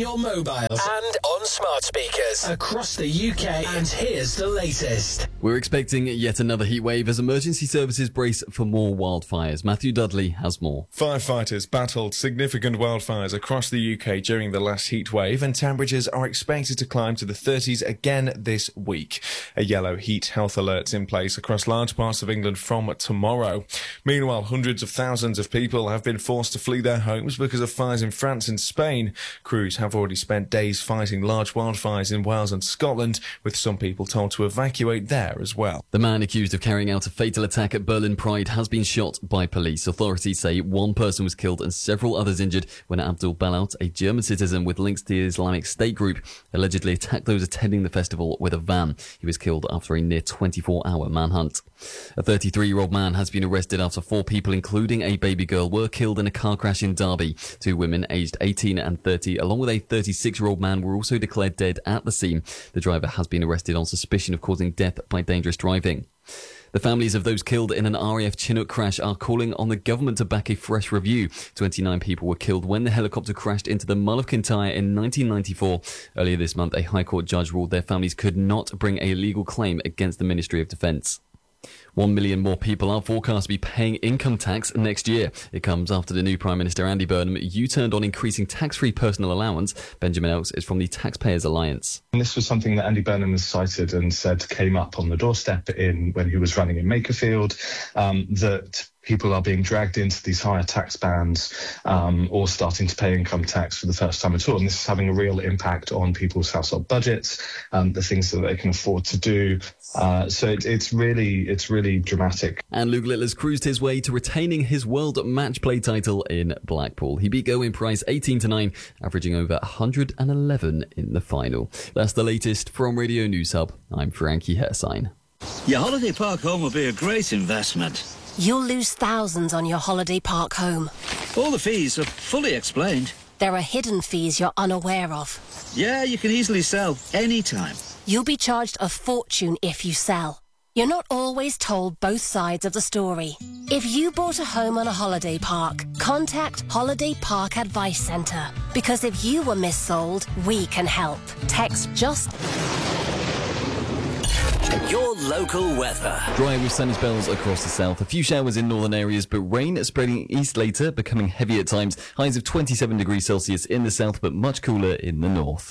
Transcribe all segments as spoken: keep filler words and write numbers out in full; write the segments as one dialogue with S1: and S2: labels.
S1: your mobiles and on smart speakers across the U K. And here's the latest.
S2: We're expecting yet another heat wave as emergency services brace for more wildfires. Matthew Dudley has more.
S3: Firefighters battled significant wildfires across the U K during the last heat wave, and temperatures are expected to climb to the thirties again this week. A yellow heat health alert's in place across large parts of England from tomorrow. Meanwhile, hundreds of thousands of people have been forced to flee their homes because of fires in France and Spain. Crews have already spent days fighting large wildfires in Wales and Scotland, with some people told to evacuate there as well.
S2: The man accused of carrying out a fatal attack at Berlin Pride has been shot by police. Authorities say one person was killed and several others injured when Abdul Balout, a German citizen with links to the Islamic State group, allegedly attacked those attending the festival with a van. He was killed after a near twenty-four hour manhunt. A thirty-three-year-old man has been arrested after four people, including a baby girl, were killed in a car crash in Derby. Two women aged eighteen and thirty, along with a thirty-six-year-old man, were also declared dead at the scene. The driver has been arrested on suspicion of causing death by dangerous driving. The families of those killed in an R A F Chinook crash are calling on the government to back a fresh review. twenty-nine people were killed when the helicopter crashed into the Mull of Kintyre in nineteen ninety-four. Earlier this month, a High Court judge ruled their families could not bring a legal claim against the Ministry of Defence. One million more people are forecast to be paying income tax next year. It comes after the new Prime Minister Andy Burnham U-turned on increasing tax-free personal allowance. Benjamin Elks is from the Taxpayers Alliance.
S4: And this was something that Andy Burnham has cited and said came up on the doorstep in when he was running in Makerfield, um, that people are being dragged into these higher tax bands um, or starting to pay income tax for the first time at all. And this is having a real impact on people's household budgets, um, the things that they can afford to do. Uh, so it, it's really it's really dramatic.
S2: And Luke Littler's cruised his way to retaining his world match play title in Blackpool. He beat Owen Price eighteen to nine, averaging over one hundred eleven in the final. That's the latest from Radio News Hub. I'm Frankie Hersign.
S5: Your holiday park home will be a great investment.
S6: You'll lose thousands on your holiday park home.
S5: All the fees are fully explained.
S6: There are hidden fees you're unaware of.
S5: Yeah, you can easily sell anytime.
S6: You'll be charged a fortune if you sell. You're not always told both sides of the story. If you bought a home on a holiday park, contact Holiday Park Advice Centre. Because if you were missold, we can help. Text JUST...
S1: Your local weather.
S2: Dry with sunny spells across the south. A few showers in northern areas, but rain spreading east later, becoming heavy at times. Highs of twenty-seven degrees Celsius in the south, but much cooler in the north.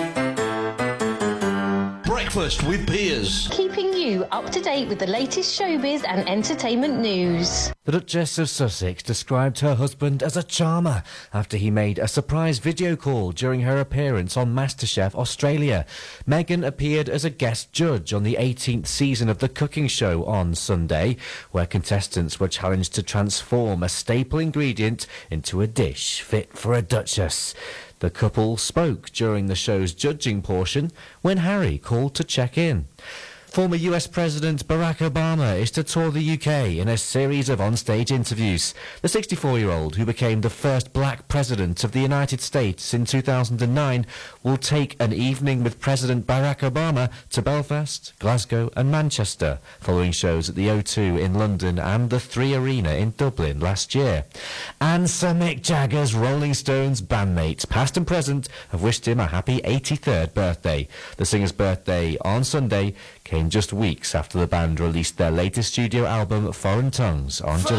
S7: Breakfast with Piers.
S8: Keeping you up to date with the latest showbiz and entertainment news.
S9: The Duchess of Sussex described her husband as a charmer after he made a surprise video call during her appearance on MasterChef Australia. Meghan appeared as a guest judge on the eighteenth season of the cooking show on Sunday, where contestants were challenged to transform a staple ingredient into a dish fit for a duchess. The couple spoke during the show's judging portion when Harry called to check in. Former U S President Barack Obama is to tour the U K in a series of onstage interviews. The sixty-four-year-old, who became the first black president of the United States in two thousand nine, will take an evening with President Barack Obama to Belfast, Glasgow and Manchester, following shows at the O two in London and the Three Arena in Dublin last year. And Sir Mick Jagger's Rolling Stones bandmates, past and present, have wished him a happy eighty-third birthday. The singer's birthday on Sunday came just weeks after the band released their latest studio album, Foreign Tongues, on July.